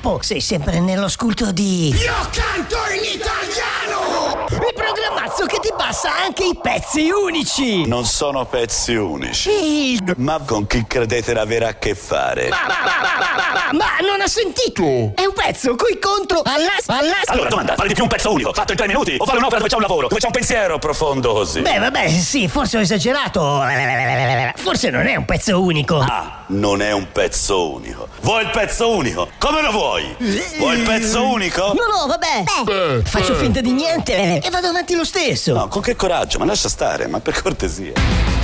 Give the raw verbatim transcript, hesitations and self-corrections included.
capo, sei sempre nello sculto di... Io canto in italiano! Il programmazzo che ti passa anche i pezzi unici! Non sono pezzi unici. Il... Ma con chi credete di avere a che fare? Ma, ma, ma, ma, ma, ma, ma non ha sentito? È un pezzo coi contro alla... alla... Allora, domanda, vale di più un pezzo unico, fatto in tre minuti? O fare un'opera dove c'è un lavoro, dove c'è un pensiero profondo così? Beh, vabbè, sì, forse ho esagerato. Forse non è un pezzo unico. Ah, non è un pezzo unico. Vuoi il pezzo unico? Come lo vuoi? Vuoi il pezzo unico? No, no, vabbè. Beh, faccio finta di niente e vado avanti lo stesso. No, con che coraggio, ma lascia stare, ma per cortesia.